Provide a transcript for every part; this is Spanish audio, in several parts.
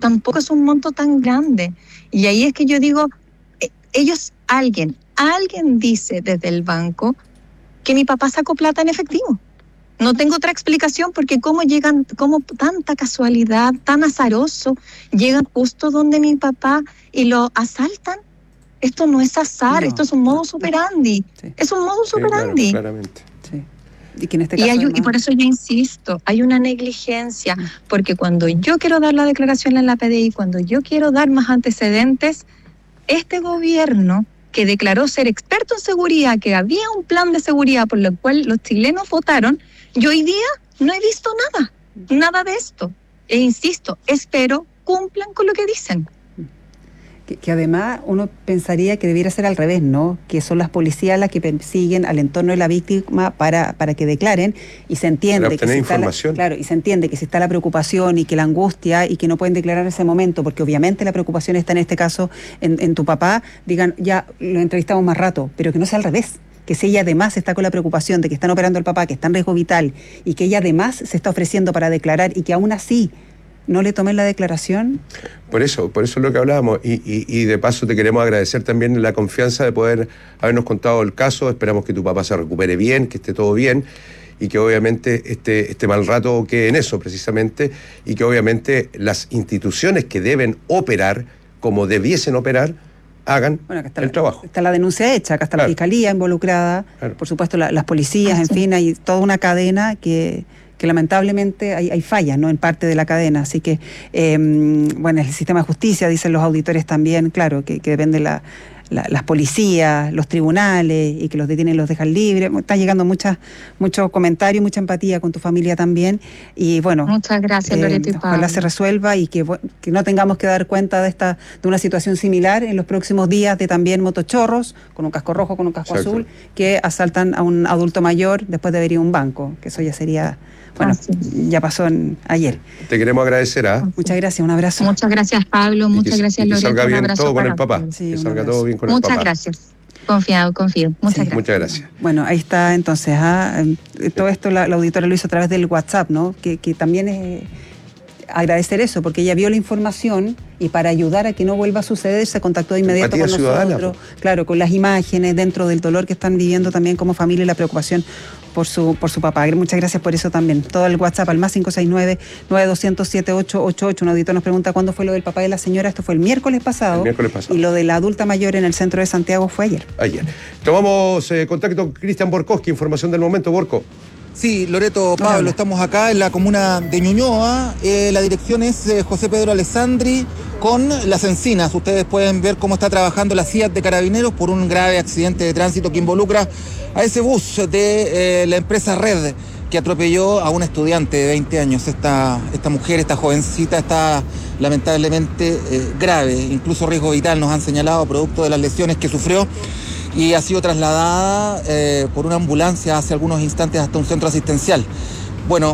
tampoco es un monto tan grande. Y ahí es que yo digo, alguien dice desde el banco que mi papá sacó plata en efectivo. No tengo otra explicación, porque cómo tanta casualidad, tan azaroso, llegan justo donde mi papá y lo asaltan. Esto no es azar, esto es un modus operandi. Sí. Es un modus operandi. Claro, claramente. Sí. Y que en este caso y por eso yo insisto, hay una negligencia, porque cuando yo quiero dar la declaración en la PDI, cuando yo quiero dar más antecedentes, este gobierno que declaró ser experto en seguridad, que había un plan de seguridad por lo cual los chilenos votaron, yo hoy día no he visto nada de esto. E insisto, espero cumplan con lo que dicen. Que además uno pensaría que debiera ser al revés, ¿no? Que son las policías las que persiguen al entorno de la víctima para que declaren, y se entiende que si información. Y se entiende que si está la preocupación y que la angustia y que no pueden declarar en ese momento, porque obviamente la preocupación está en este caso en tu papá, digan, ya lo entrevistamos más rato, pero que no sea al revés. Que si ella además está con la preocupación de que están operando al papá, que está en riesgo vital, y que ella además se está ofreciendo para declarar y que aún así no le tomen la declaración. Por eso es lo que hablábamos, y de paso te queremos agradecer también la confianza de poder habernos contado el caso. Esperamos que tu papá se recupere bien, que esté todo bien, y que obviamente este mal rato quede en eso precisamente, y que obviamente las instituciones que deben operar como debiesen operar hagan el trabajo. Está la denuncia hecha, acá está la fiscalía involucrada, por supuesto las policías, en fin, hay toda una cadena que lamentablemente hay fallas, ¿no?, en parte de la cadena. Así que, el sistema de justicia, dicen los auditores también, claro, que depende las policías, los tribunales, y que los detienen y los dejan libres. Está llegando muchos comentarios, mucha empatía con tu familia también. Y bueno, muchas gracias, Loreto y Pablo. Ojalá se resuelva y que no tengamos que dar cuenta de una situación similar en los próximos días, de también motochorros con un casco rojo, con un casco azul, que asaltan a un adulto mayor después de haber ido a un banco, que eso ya sería... Bueno, ya pasó ayer. Te queremos agradecer. Muchas gracias, un abrazo. Muchas gracias, Pablo, muchas gracias, Loreto. Que salga bien todo con el papá. Sí, que salga todo bien con el papá. Muchas gracias. Confío. Muchas gracias. Muchas gracias. Bueno, ahí está entonces. Todo esto la auditora lo hizo a través del WhatsApp, ¿no? Que también es agradecer eso, porque ella vio la información y para ayudar a que no vuelva a suceder se contactó de inmediato con nosotros, claro, con las imágenes, dentro del dolor que están viviendo también como familia y la preocupación por su papá. Muchas gracias por eso también. Todo el WhatsApp al más 569-9200-7888. Un auditor nos pregunta cuándo fue lo del papá de la señora. Esto fue el miércoles pasado. Y lo de la adulta mayor en el centro de Santiago fue ayer. Tomamos contacto con Cristian Borkowski, información del momento. Borko. Sí, Loreto, Pablo, estamos acá en la comuna de Ñuñoa. La dirección es José Pedro Alessandri con Las Encinas. Ustedes pueden ver cómo está trabajando la CIAT de Carabineros por un grave accidente de tránsito que involucra a ese bus de la empresa Red que atropelló a una estudiante de 20 años. Esta mujer, esta jovencita, está lamentablemente grave, incluso riesgo vital, nos han señalado, producto de las lesiones que sufrió, y ha sido trasladada por una ambulancia hace algunos instantes hasta un centro asistencial. Bueno,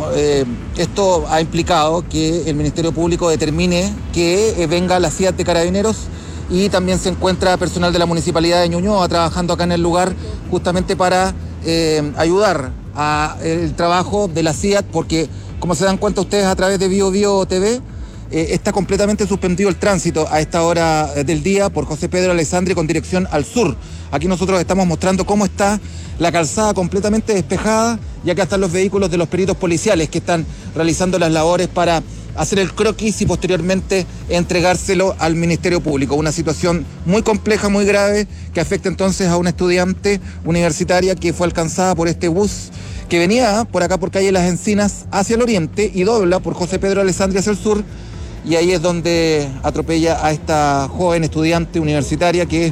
esto ha implicado que el Ministerio Público determine que venga la CIAT de Carabineros, y también se encuentra personal de la Municipalidad de Ñuñoa trabajando acá en el lugar justamente para ayudar al trabajo de la CIAT, porque como se dan cuenta ustedes a través de Bio Bio TV, está completamente suspendido el tránsito a esta hora del día por José Pedro Alessandri con dirección al sur. Aquí nosotros estamos mostrando cómo está la calzada completamente despejada, y acá están los vehículos de los peritos policiales que están realizando las labores para hacer el croquis y posteriormente entregárselo al Ministerio Público. Una situación muy compleja, muy grave, que afecta entonces a una estudiante universitaria que fue alcanzada por este bus que venía por acá por calle Las Encinas hacia el oriente y dobla por José Pedro Alessandri hacia el sur, y ahí es donde atropella a esta joven estudiante universitaria que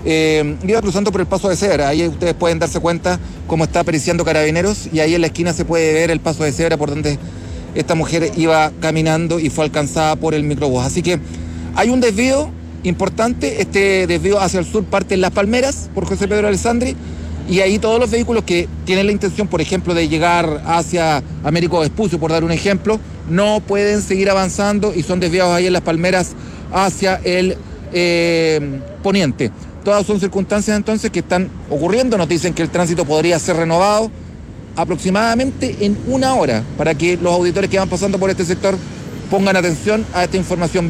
iba cruzando por el paso de cebra. Ahí ustedes pueden darse cuenta cómo está periciando Carabineros, y ahí en la esquina se puede ver el paso de cebra por donde esta mujer iba caminando y fue alcanzada por el microbús. Así que hay un desvío importante. Este desvío hacia el sur parte en Las Palmeras por José Pedro Alessandri, y ahí todos los vehículos que tienen la intención, por ejemplo, de llegar hacia Américo Vespucio, por dar un ejemplo, no pueden seguir avanzando y son desviados ahí en Las Palmeras hacia el poniente. Todas son circunstancias entonces que están ocurriendo. Nos dicen que el tránsito podría ser renovado aproximadamente en 1 hora, para que los auditores que van pasando por este sector pongan atención a esta información